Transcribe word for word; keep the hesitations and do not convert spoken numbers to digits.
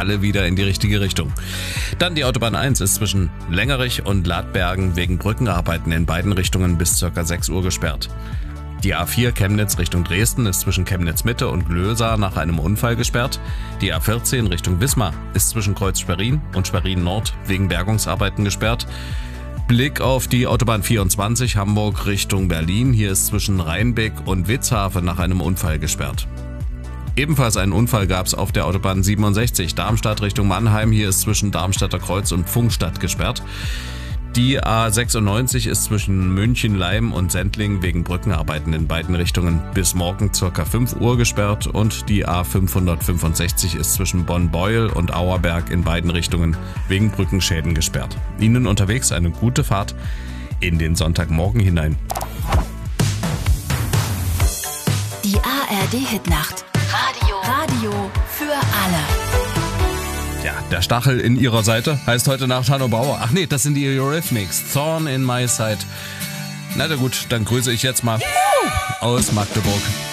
alle wieder in die richtige Richtung. Dann die Autobahn eins ist zwischen Längerich und Ladbergen wegen Brückenarbeiten in beiden Richtungen bis ca. sechs Uhr gesperrt. Die A vier Chemnitz Richtung Dresden ist zwischen Chemnitz Mitte und Glösa nach einem Unfall gesperrt. Die A vierzehn Richtung Wismar ist zwischen Kreuz Schwerin und Schwerin Nord wegen Bergungsarbeiten gesperrt. Blick auf die Autobahn vierundzwanzig Hamburg Richtung Berlin. Hier ist zwischen Rheinbeck und Witzhafen nach einem Unfall gesperrt. Ebenfalls einen Unfall gab es auf der Autobahn siebenundsechzig Darmstadt Richtung Mannheim. Hier ist zwischen Darmstadter Kreuz und Pfungstadt gesperrt. Die A sechsundneunzig ist zwischen München-Leim und Sendling wegen Brückenarbeiten in beiden Richtungen bis morgen ca. fünf Uhr gesperrt und die A fünfhundertfünfundsechzig ist zwischen Bonn-Beuel und Auerberg in beiden Richtungen wegen Brückenschäden gesperrt. Ihnen unterwegs eine gute Fahrt in den Sonntagmorgen hinein. Die A R D-Hitnacht. Radio. Radio für alle. Ja, der Stachel in ihrer Seite heißt heute Nacht Hanno Bauer. Ach nee, das sind die Eurythmics. Thorn in my side. Na gut, dann grüße ich jetzt mal aus Magdeburg.